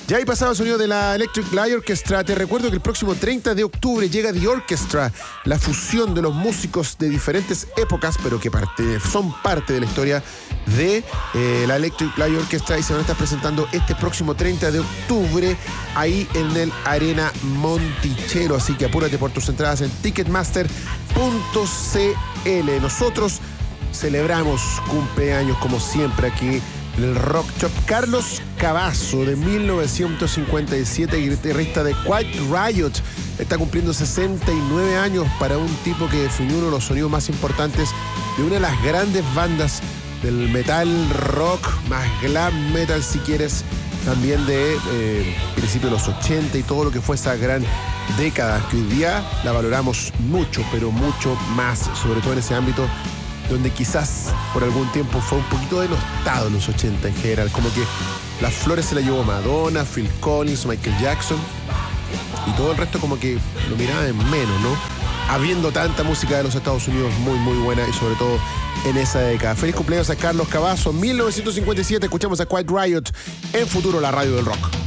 Ya ahí pasaba el sonido de la Electric Light Orchestra. Te recuerdo que el próximo 30 de octubre llega The Orchestra, la fusión de los músicos de diferentes épocas, pero que son parte de la historia de la Electric Light Orchestra, y se van a estar presentando este próximo 30 de octubre ahí en el Arena Monticello. Así que apúrate por tus entradas en ticketmaster.cl. Nosotros celebramos cumpleaños como siempre aquí en el Rock Shop. Carlos Cavazo, de 1957, guitarrista de Quiet Riot, está cumpliendo 69 años, para un tipo que definió uno de los sonidos más importantes de una de las grandes bandas del metal rock, más glam metal si quieres, también de principios de los 80 y todo lo que fue esa gran década, que hoy día la valoramos mucho, pero mucho más, sobre todo en ese ámbito donde quizás por algún tiempo fue un poquito denostado en los 80 en general, como que las flores se las llevó Madonna, Phil Collins, Michael Jackson, y todo el resto como que lo miraban en menos, ¿no? Habiendo tanta música de los Estados Unidos muy, muy buena, y sobre todo en esa década. Feliz cumpleaños a Carlos Cavazo, 1957, escuchamos a Quiet Riot en Futuro, la radio del rock.